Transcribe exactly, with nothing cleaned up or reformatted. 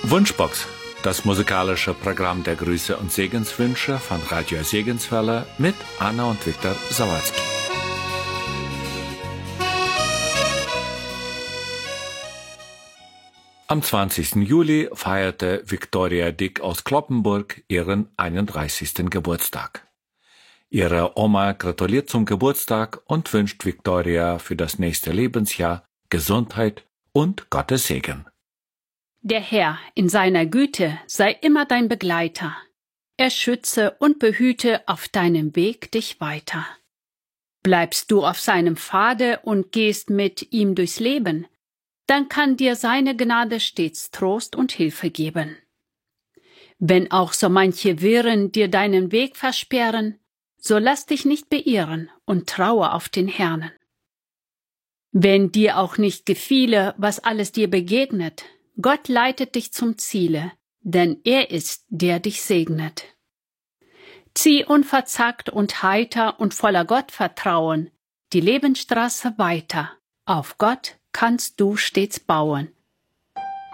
Wunschbox, das musikalische Programm der Grüße und Segenswünsche von Radio Segenswelle mit Anna und Viktor Sawatzki. Am zwanzigsten Juli feierte Viktoria Dick aus Cloppenburg ihren einunddreißigsten Geburtstag. Ihre Oma gratuliert zum Geburtstag und wünscht Viktoria für das nächste Lebensjahr Gesundheit und Gottes Segen. Der Herr in seiner Güte sei immer dein Begleiter. Er schütze und behüte auf deinem Weg dich weiter. Bleibst du auf seinem Pfade und gehst mit ihm durchs Leben, dann kann dir seine Gnade stets Trost und Hilfe geben. Wenn auch so manche Wirren dir deinen Weg versperren, so lass dich nicht beirren und traue auf den Herrn. Wenn dir auch nicht gefiele, was alles dir begegnet, Gott leitet dich zum Ziele, denn er ist, der dich segnet. Zieh unverzagt und heiter und voller Gottvertrauen die Lebensstraße weiter. Auf Gott kannst du stets bauen.